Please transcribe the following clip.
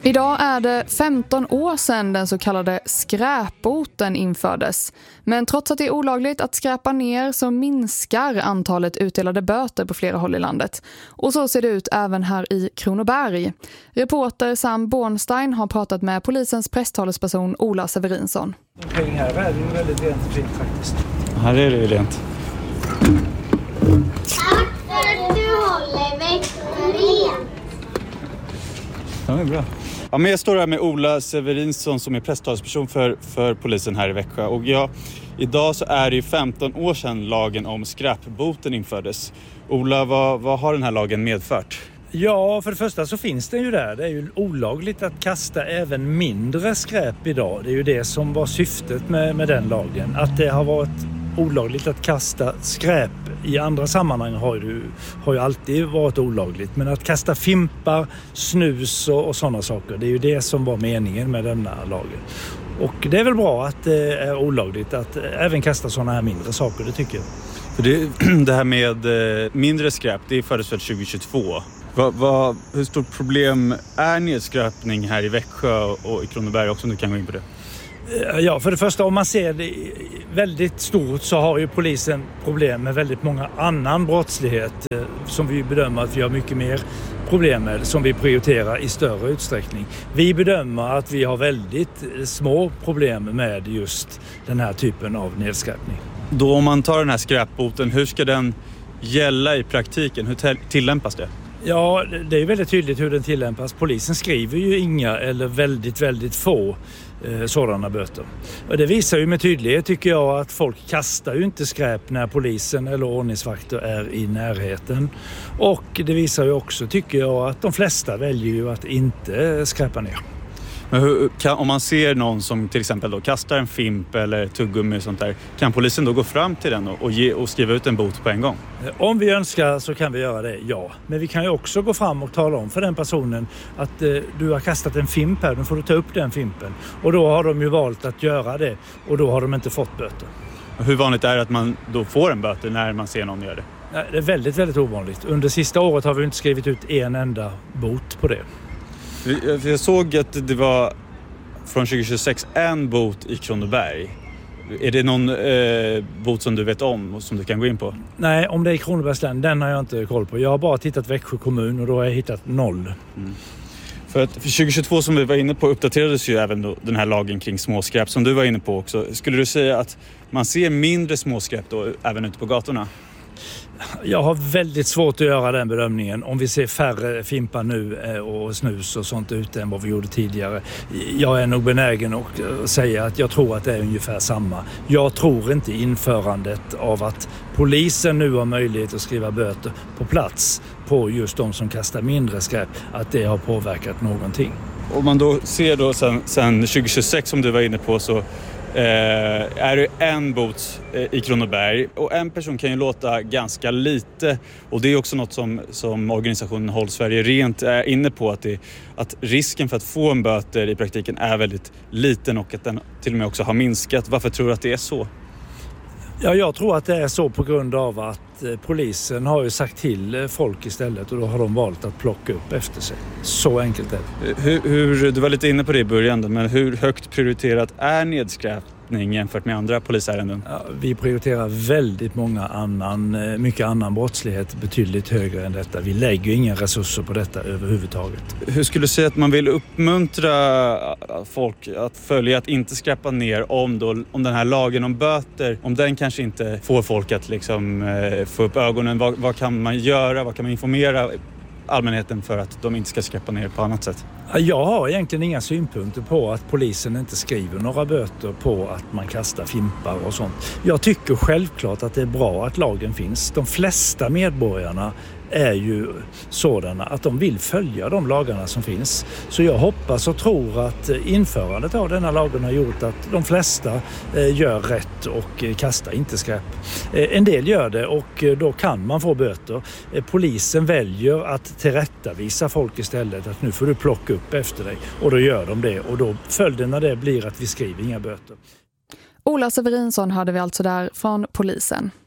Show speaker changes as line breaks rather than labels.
Idag är det 15 år sedan den så kallade skräpboten infördes. Men trots att det är olagligt att skräpa ner så minskar antalet utdelade böter på flera håll i landet. Och så ser det ut även här i Kronoberg. Reporter Sam Bornstein har pratat med polisens presstalesperson Ola Severinsson.
Omkring här är det ju väldigt rent och fint faktiskt.
Här är det ju rent.
Tack för att du håller Växjö rent.
Ja, det är bra. Ja, men jag står här med Ola Severinsson som är presstalesperson för polisen här i Växjö. Och idag så är det ju 15 år sedan lagen om skräpboten infördes. Ola, vad har den här lagen medfört?
Ja, för det första så finns den ju där. Det är ju olagligt att kasta även mindre skräp idag. Det är ju det som var syftet med den lagen. Att det har varit olagligt att kasta skräp i andra sammanhang har ju alltid varit olagligt. Men att kasta fimpar, snus och sådana saker, det är ju det som var meningen med denna lagen. Och det är väl bra att det är olagligt att även kasta sådana här mindre saker, det tycker jag.
För det här med mindre skräp, det föddes väl 2022. Hur stort problem är nedskräpning här i Växjö och i Kronoberg också, om du kan gå in på det?
Ja, för det första, om man ser det väldigt stort så har ju polisen problem med väldigt många annan brottslighet som vi bedömer att vi har mycket mer problem med, som vi prioriterar i större utsträckning. Vi bedömer att vi har väldigt små problem med just den här typen av nedskräpning.
Då om man tar den här skräpboten, hur ska den gälla i praktiken? Hur tillämpas det?
Ja, det är väldigt tydligt hur den tillämpas. Polisen skriver ju inga eller väldigt, väldigt få sådana böter. Och det visar ju med tydlighet, tycker jag, att folk kastar ju inte skräp när polisen eller ordningsvakter är i närheten. Och det visar ju också, tycker jag, att de flesta väljer ju att inte skräpa ner.
Men om man ser någon som till exempel då kastar en fimp eller tuggummi och sånt där, kan polisen då gå fram till den och skriva ut en bot på en gång?
Om vi önskar så kan vi göra det, ja. Men vi kan ju också gå fram och tala om för den personen att du har kastat en fimp här, nu får du ta upp den fimpen. Och då har de ju valt att göra det och då har de inte fått böter.
Hur vanligt är det att man då får en böter när man ser någon göra det?
Det är väldigt, väldigt ovanligt. Under sista året har vi inte skrivit ut en enda bot på det.
Jag såg att det var från 2026 en bot i Kronoberg. Är det någon bot som du vet om och som du kan gå in på?
Nej, om det är i Kronobergs län, den har jag inte koll på. Jag har bara tittat Växjö kommun och då har jag hittat 0.
Mm. För 2022 som vi var inne på uppdaterades ju även då den här lagen kring småskräp som du var inne på också. Skulle du säga att man ser mindre småskräp då även ute på gatorna?
Jag har väldigt svårt att göra den bedömningen. Om vi ser färre fimpar nu och snus och sånt ute än vad vi gjorde tidigare. Jag är nog benägen att säga att jag tror att det är ungefär samma. Jag tror inte införandet av att polisen nu har möjlighet att skriva böter på plats på just de som kastar mindre skräp, att det har påverkat någonting. Om
man då ser då sen 2026 som du var inne på så är det en bot i Kronoberg och en person kan ju låta ganska lite och det är också något som organisationen Håll Sverige Rent är inne på att risken för att få en böter i praktiken är väldigt liten och att den till och med också har minskat. Varför tror du att det är så?
Ja, jag tror att det är så på grund av att polisen har ju sagt till folk istället och då har de valt att plocka upp efter sig. Så enkelt är det.
Du var lite inne på det i början, men hur högt prioriterat är nedskräpning jämfört med andra polisärenden?
Ja, vi prioriterar väldigt mycket annan brottslighet betydligt högre än detta. Vi lägger ju inga resurser på detta överhuvudtaget.
Hur skulle du säga att man vill uppmuntra folk att följa att inte skräpa ner om den här lagen om böter, om den kanske inte får folk att liksom få upp ögonen? Vad kan man göra? Vad kan man informera allmänheten för att de inte ska skräpa ner på annat sätt?
Jag har egentligen inga synpunkter på att polisen inte skriver några böter på att man kastar fimpar och sånt. Jag tycker självklart att det är bra att lagen finns. De flesta medborgarna är ju sådana att de vill följa de lagarna som finns. Så jag hoppas och tror att införandet av denna lagen har gjort att de flesta gör rätt och kastar inte skräp. En del gör det och då kan man få böter. Polisen väljer att tillrättavisa folk istället, att nu får du plocka upp efter dig, och då gör de det, och då följden av det blir att vi skriver inga böter.
Ola Severinsson hörde vi alltså där från polisen.